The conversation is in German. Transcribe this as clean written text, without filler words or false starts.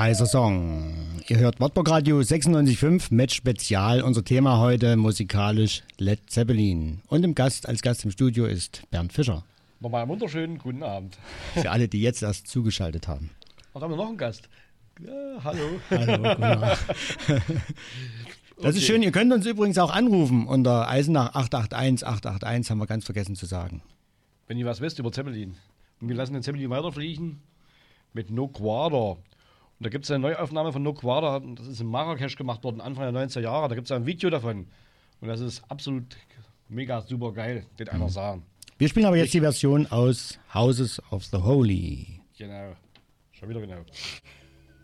Heißer Song. Ihr hört Wartburg Radio 96.5, Match Spezial. Unser Thema heute musikalisch Led Zeppelin. Und als Gast im Studio ist Bernd Fischer. Nochmal einen wunderschönen guten Abend. Für alle, die jetzt erst zugeschaltet haben. Und haben wir noch einen Gast. Ja, hallo. Hallo, guten Abend. Das ist schön. Ihr könnt uns übrigens auch anrufen unter Eisenach 881 haben wir ganz vergessen zu sagen. Wenn ihr was wisst über Zeppelin. Und wir lassen den Zeppelin weiterfliegen mit No Quarter. Und da gibt es eine Neuaufnahme von No Quarter. Das ist in Marrakesch gemacht worden, Anfang der 90er Jahre. Da gibt es ein Video davon. Und das ist absolut mega super geil, den einer sagen. Wir spielen aber jetzt die Version aus Houses of the Holy. Genau. Schon wieder genau.